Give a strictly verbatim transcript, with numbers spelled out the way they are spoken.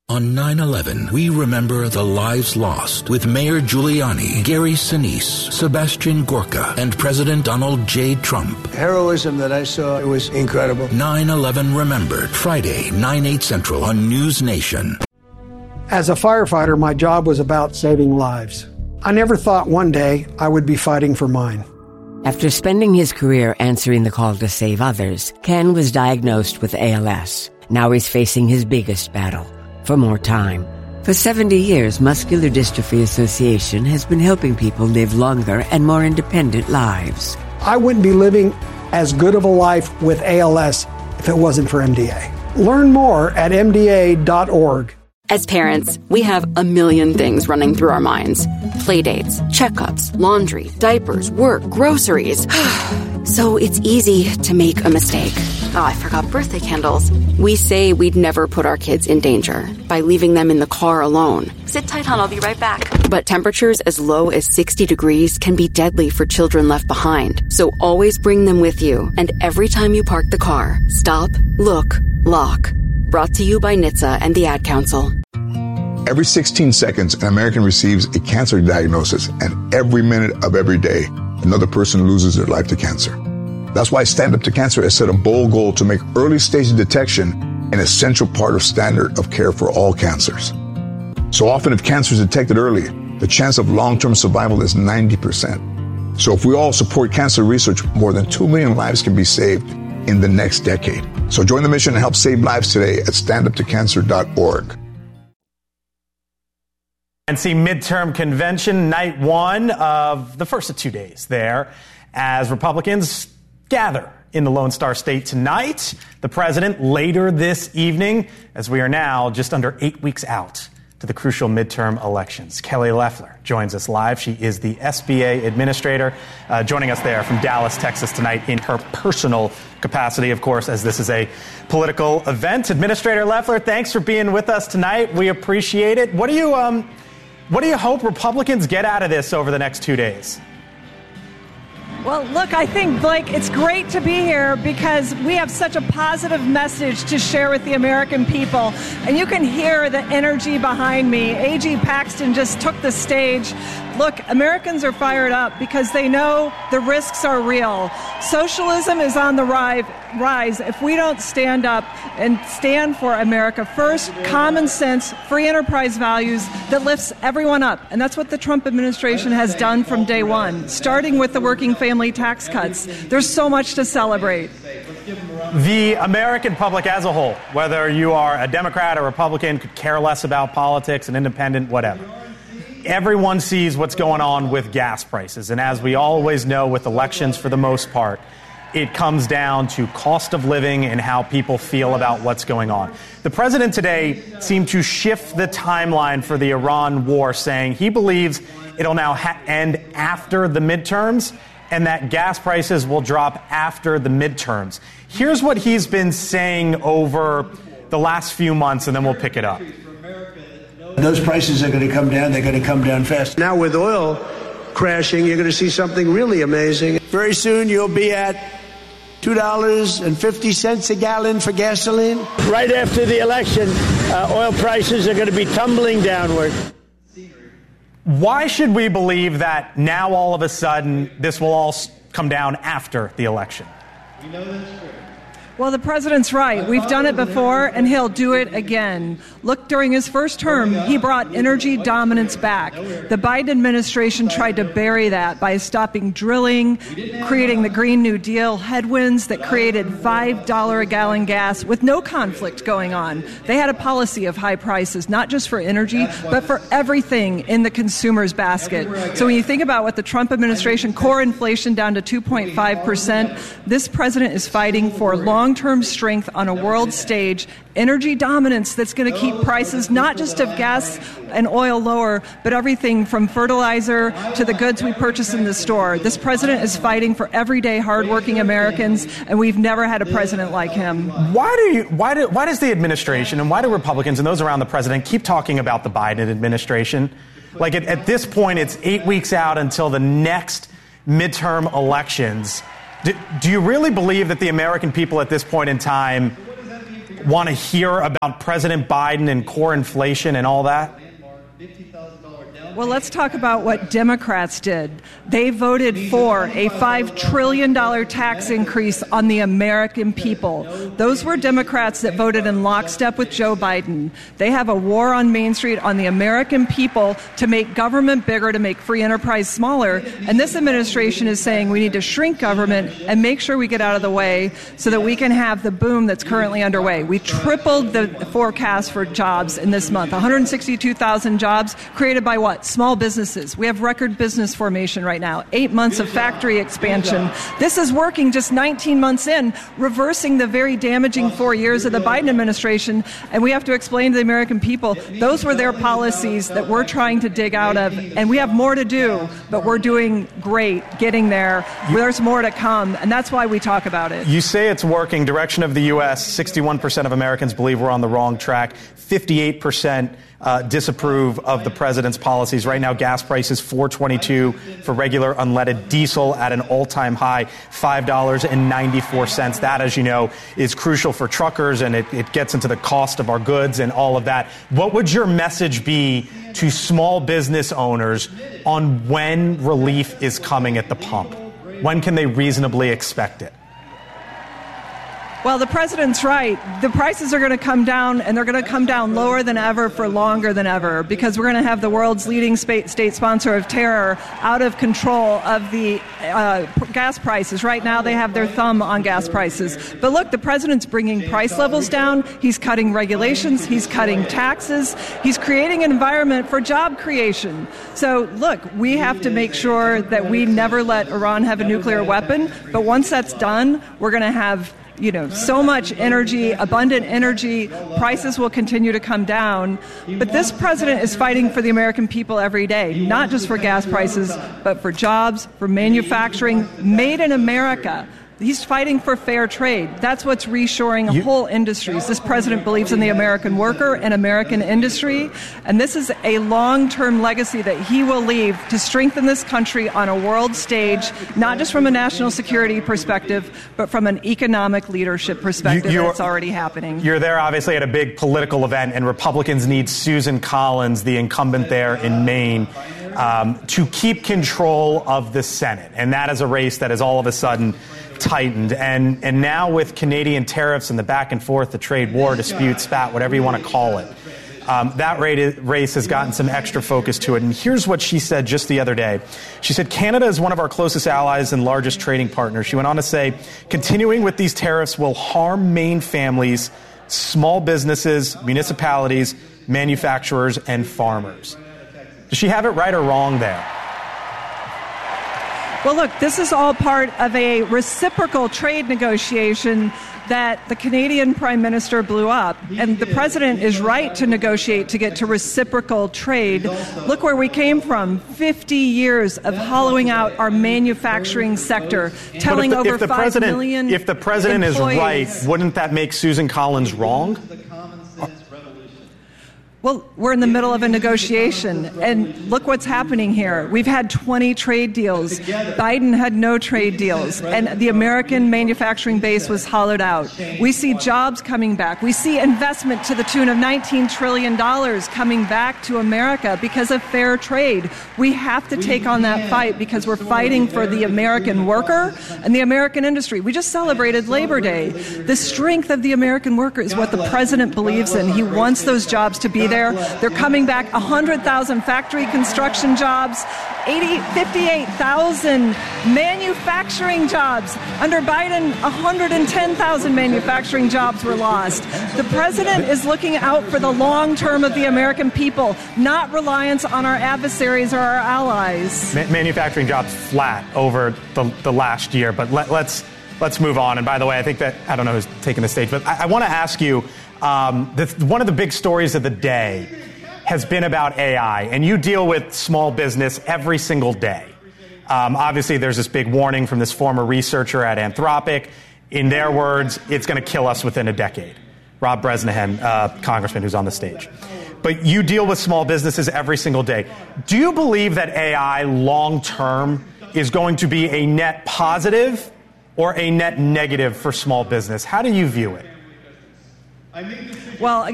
On nine eleven, we remember the lives lost with Mayor Giuliani, Gary Sinise, Sebastian Gorka, and President Donald J. Trump. Heroism that I saw, it was incredible. nine eleven Remembered, Friday, nine, eight Central on News Nation. As a firefighter, my job was about saving lives. I never thought one day I would be fighting for mine. After spending his career answering the call to save others, Ken was diagnosed with A L S. Now he's facing his biggest battle. For more time. For seventy years, Muscular Dystrophy Association has been helping people live longer and more independent lives. I wouldn't be living as good of a life with A L S if it wasn't for M D A. Learn more at M D A dot org. As parents, we have a million things running through our minds. Playdates, checkups, laundry, diapers, work, groceries. So it's easy to make a mistake. Oh, I forgot birthday candles. We say we'd never put our kids in danger by leaving them in the car alone. Sit tight, hon, I'll be right back. But temperatures as low as sixty degrees can be deadly for children left behind. So always bring them with you. And every time you park the car, stop, look, lock. Brought to you by N H T S A and the Ad Council. Every sixteen seconds, an American receives a cancer diagnosis, and every minute of every day, another person loses their life to cancer. That's why Stand Up to Cancer has set a bold goal to make early stage detection an essential part of standard of care for all cancers. So often, if cancer is detected early, the chance of long-term survival is ninety percent. So if we all support cancer research, more than two million lives can be saved in the next decade. So join the mission and help save lives today at stand up to cancer dot org. And see midterm convention night one of the first of two days there as Republicans gather in the Lone Star State tonight. The president later this evening, as we are now just under eight weeks out to the crucial midterm elections. Kelly Loeffler joins us live. She is the S B A administrator, uh, joining us there from Dallas, Texas tonight in her personal capacity, of course, as this is a political event. Administrator Loeffler, thanks for being with us tonight. We appreciate it. What do you, um, what do you hope Republicans get out of this over the next two days? Well, look, I think, Blake, it's great to be here because we have such a positive message to share with the American people. And you can hear the energy behind me. A G Paxton just took the stage. Look, Americans are fired up because they know the risks are real. Socialism is on the rise if we don't stand up and stand for America first, common sense, free enterprise values that lifts everyone up. And that's what the Trump administration has done from day one, starting with the working family tax cuts. There's so much to celebrate. The American public as a whole, whether you are a Democrat or Republican, could care less about politics, an independent, whatever. Everyone sees what's going on with gas prices. And as we always know with elections, for the most part, it comes down to cost of living and how people feel about what's going on. The president today seemed to shift the timeline for the Iran war, saying he believes it'll now ha- end after the midterms and that gas prices will drop after the midterms. Here's what he's been saying over the last few months, and then we'll pick it up. Those prices are going to come down. They're going to come down fast. Now with oil crashing, you're going to see something really amazing. Very soon you'll be at two dollars and fifty cents a gallon for gasoline. Right after the election, uh, oil prices are going to be tumbling downward. Why should we believe that now all of a sudden this will all come down after the election? We know that's true. Well, the president's right. We've done it before, and he'll do it again. Look, during his first term, he brought energy dominance back. The Biden administration tried to bury that by stopping drilling, creating the Green New Deal headwinds that created five dollars a gallon gas with no conflict going on. They had a policy of high prices, not just for energy, but for everything in the consumer's basket. So when you think about what the Trump administration, core inflation down to two point five percent, this president is fighting for long long-term strength on a world stage, energy dominance that's going to keep prices not just of gas and oil lower, but everything from fertilizer to the goods we purchase in the store. This president is fighting for everyday hardworking Americans, and we've never had a president like him. Why do you, why do, why does the administration and why do Republicans and those around the president keep talking about the Biden administration? Like at, at this point, it's eight weeks out until the next midterm elections. Do, do you really believe that the American people at this point in time want to hear about President Biden and core inflation and all that? Well, let's talk about what Democrats did. They voted for a five trillion dollars tax increase on the American people. Those were Democrats that voted in lockstep with Joe Biden. They have a war on Main Street on the American people to make government bigger, to make free enterprise smaller. And this administration is saying we need to shrink government and make sure we get out of the way so that we can have the boom that's currently underway. We tripled the forecast for jobs in this month. one hundred sixty-two thousand jobs created by what? Small businesses. We have record business formation right now. Eight months of factory expansion. This is working just nineteen months in, reversing the very damaging four years of the Biden administration. And we have to explain to the American people, those were their policies that we're trying to dig out of. And we have more to do, but we're doing great getting there. There's more to come. And that's why we talk about it. You say it's working. Direction of the U S, sixty-one percent of Americans believe we're on the wrong track. fifty-eight percent Uh, disapprove of the president's policies. Right now, gas prices four twenty-two for regular unleaded diesel at an all-time high, five dollars and ninety-four cents. That, as you know, is crucial for truckers, and it, it gets into the cost of our goods and all of that. What would your message be to small business owners on when relief is coming at the pump? When can they reasonably expect it? Well, the president's right. The prices are going to come down, and they're going to come down lower than ever for longer than ever, because we're going to have the world's leading state sponsor of terror out of control of the uh, gas prices. Right now, they have their thumb on gas prices. But look, the president's bringing price levels down. He's cutting regulations. He's cutting taxes. He's creating an environment for job creation. So, look, we have to make sure that we never let Iran have a nuclear weapon. But once that's done, we're going to have you know, so much energy, abundant energy, prices will continue to come down. But this president is fighting for the American people every day, not just for gas prices, but for jobs, for manufacturing, made in America. He's fighting for fair trade. That's what's reshoring you, whole industries. This president believes in the American worker and American industry, and this is a long-term legacy that he will leave to strengthen this country on a world stage, not just from a national security perspective, but from an economic leadership perspective. You, that's already happening. You're there, obviously, at a big political event, and Republicans need Susan Collins, the incumbent there in Maine, um, to keep control of the Senate. And that is a race that is all of a sudden tightened. And and now with Canadian tariffs and the back and forth, the trade war, dispute, spat, whatever you want to call it, um, that race has gotten some extra focus to it. And here's what she said just the other day. She said, Canada is one of our closest allies and largest trading partners. She went on to say, continuing with these tariffs will harm Maine families, small businesses, municipalities, manufacturers, and farmers. Does she have it right or wrong there? Well, look, this is all part of a reciprocal trade negotiation that the Canadian Prime Minister blew up. And the president is right to negotiate to get to reciprocal trade. Look where we came from. fifty years of hollowing out our manufacturing sector, telling the, over five million If the president employees. is right, wouldn't that make Susan Collins wrong? Well, we're in the middle of a negotiation, and look what's happening here. We've had twenty trade deals. Biden had no trade deals, and the American manufacturing base was hollowed out. We see jobs coming back. We see investment to the tune of nineteen trillion dollars coming back to America because of fair trade. We have to take on that fight because we're fighting for the American worker and the American industry. We just celebrated Labor Day. The strength of the American worker is what the president believes in. He wants those jobs to be there. They're coming back one hundred thousand factory construction jobs, eighty, fifty-eight thousand manufacturing jobs. Under Biden, one hundred ten thousand manufacturing jobs were lost. The president is looking out for the long term of the American people, not reliance on our adversaries or our allies. Ma- manufacturing jobs flat over the, the last year, but let, let's let's move on. And by the way, I think that, I don't know who's taking the stage, but I, I want to ask you, Um, the, one of the big stories of the day has been about A I, and you deal with small business every single day. Um, obviously, there's this big warning from this former researcher at Anthropic. In their words, it's going to kill us within a decade. Rob Bresnahan, uh, congressman who's on the stage. But you deal with small businesses every single day. Do you believe that A I long-term is going to be a net positive or a net negative for small business? How do you view it? Well,